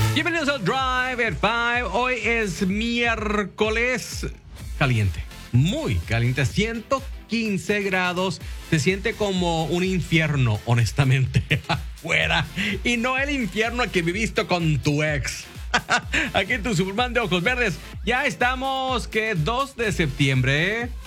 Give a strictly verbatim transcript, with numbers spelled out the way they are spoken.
Bienvenidos al Drive at Five. Hoy es miércoles caliente, muy caliente, ciento quince grados. Se siente como un infierno, honestamente, afuera. Y no el infierno que viviste con tu ex. Aquí en tu Superman de ojos verdes. Ya estamos, que dos de septiembre.